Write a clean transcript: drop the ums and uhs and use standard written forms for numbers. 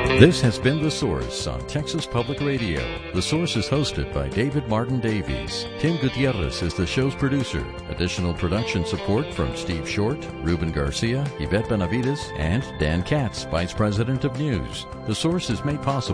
This has been The Source on Texas Public Radio. The Source is hosted by David Martin Davies. Tim Gutierrez is the show's producer. Additional production support from Steve Short, Ruben Garcia, Yvette Benavides, and Dan Katz, Vice President of News. The Source is made possible